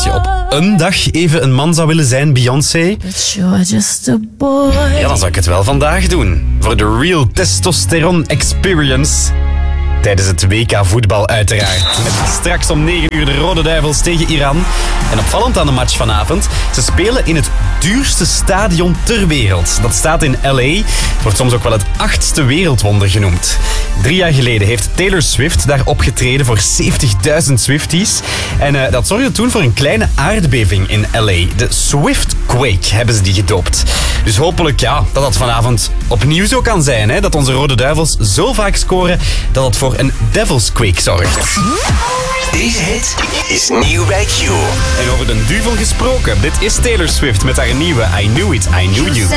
als je op een dag even een man zou willen zijn, Beyoncé, But you're just a boy. ja, dan zou ik het wel vandaag doen. Voor de Real Testosterone Experience. Tijdens het WK voetbal uiteraard. Met straks om 9 uur de Rode Duivels tegen Iran. En opvallend aan de match vanavond, ze spelen in het duurste stadion ter wereld. Dat staat in LA. Wordt soms ook wel het 8e wereldwonder genoemd. 3 jaar geleden heeft Taylor Swift daar opgetreden voor 70.000 Swifties. En dat zorgde toen voor een kleine aardbeving in LA. De Swiftquake hebben ze die gedoopt. Dus hopelijk dat dat vanavond opnieuw zo kan zijn. Hè? Dat onze Rode Duivels zo vaak scoren dat het voor een Devil's Quake zorgt. Deze hit is nieuw bij Q. En over de duivel gesproken, dit is Taylor Swift met haar nieuwe I Knew It, I Knew You.